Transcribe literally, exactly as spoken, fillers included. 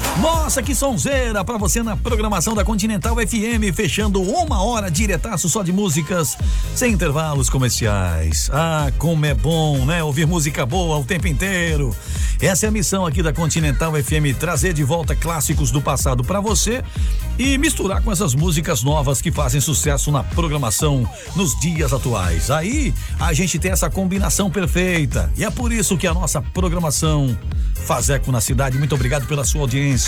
Nossa, que sonzeira pra você na programação da Continental F M, fechando uma hora diretaço só de músicas, sem intervalos comerciais. Ah, como é bom, né? Ouvir música boa o tempo inteiro. Essa é a missão aqui da Continental F M, trazer de volta clássicos do passado pra você e misturar com essas músicas novas que fazem sucesso na programação nos dias atuais. Aí, a gente tem essa combinação perfeita e é por isso que a nossa programação faz eco na cidade. Muito obrigado pela sua audiência.